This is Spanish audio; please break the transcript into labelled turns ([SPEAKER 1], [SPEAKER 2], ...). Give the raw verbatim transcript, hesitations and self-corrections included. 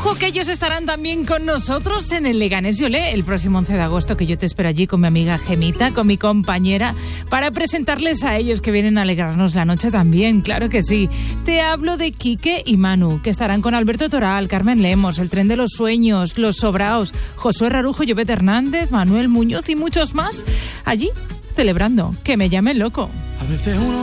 [SPEAKER 1] Ojo que ellos estarán también con nosotros en el Leganés y Olé el próximo once de agosto, que yo te espero allí con mi amiga Gemita, con mi compañera, para presentarles a ellos que vienen a alegrarnos la noche también, claro que sí. Te hablo de Quique y Manu, que estarán con Alberto Toral, Carmen Lemos, El Tren de los Sueños, Los Sobraos, Josué Rarujo, Llobet Hernández, Manuel Muñoz y muchos más, allí celebrando que me llamen loco.
[SPEAKER 2] A veces uno